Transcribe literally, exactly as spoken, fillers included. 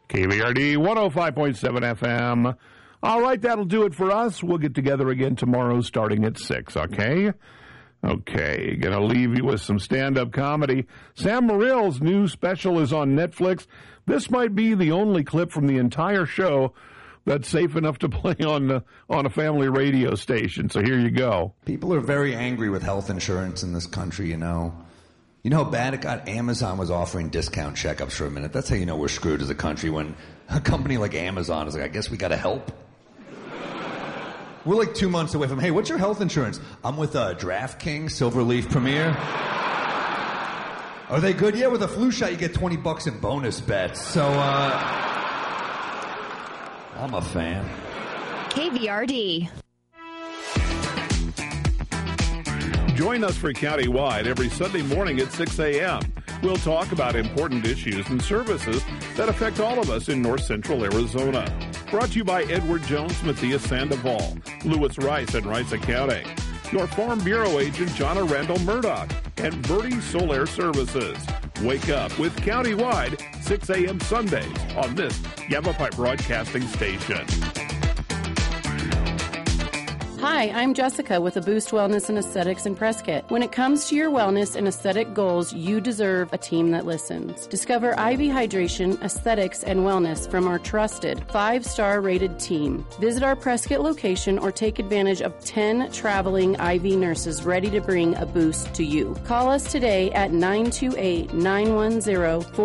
K V R D one oh five point seven F M. All right, that'll do it for us. We'll get together again tomorrow starting at six, okay? Okay, gonna leave you with some stand-up comedy. Sam Morrill's new special is on Netflix. This might be the only clip from the entire show that's safe enough to play on uh, on a family radio station, so here you go. People are very angry with health insurance in this country, you know. You know how bad it got? Amazon was offering discount checkups for a minute. That's how you know we're screwed as a country, when a company like Amazon is like, I guess we gotta help. We're like two months away from, hey, what's your health insurance? I'm with uh, DraftKings, Silverleaf Premier. Are they good? Yeah, with a flu shot you get twenty bucks in bonus bets. So, uh, I'm a fan. K V R D. Join us for Countywide every Sunday morning at six a.m. We'll talk about important issues and services that affect all of us in north central Arizona. Brought to you by Edward Jones, Matthias Sandoval, Lewis Rice and Rice Accounting, your Farm Bureau agent, Jonna Randall Murdoch, and Verde Solar Services. Wake up with Countywide, six a.m. Sundays on this Yavapai Broadcasting Station. Hi, I'm Jessica with the Boost Wellness and Aesthetics in Prescott. When it comes to your wellness and aesthetic goals, you deserve a team that listens. Discover I V Hydration, Aesthetics, and Wellness from our trusted five-star rated team. Visit our Prescott location or take advantage of ten traveling I V nurses ready to bring a boost to you. Call us today at nine two eight, nine one zero, four